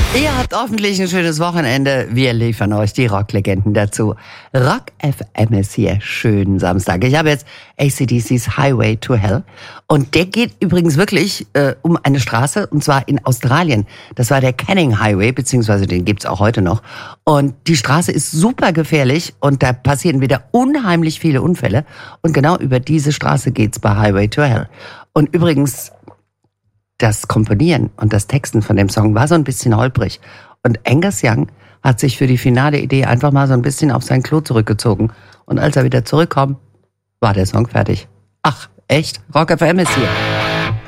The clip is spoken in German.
Ihr habt hoffentlich ein schönes Wochenende. Wir liefern euch die Rocklegenden dazu. Rock FM ist hier. Schönen Samstag. Ich habe jetzt AC/DC's Highway to Hell. Und der geht übrigens wirklich um eine Straße, und zwar in Australien. Das war der Canning Highway, beziehungsweise den gibt's auch heute noch. Und die Straße ist super gefährlich und da passieren wieder unheimlich viele Unfälle. Und genau über diese Straße geht's bei Highway to Hell. Und übrigens, das Komponieren und das Texten von dem Song war so ein bisschen holprig. Und Angus Young hat sich für die finale Idee einfach mal so ein bisschen auf sein Klo zurückgezogen. Und als er wieder zurückkam, war der Song fertig. Ach, echt? Rock FM ist hier.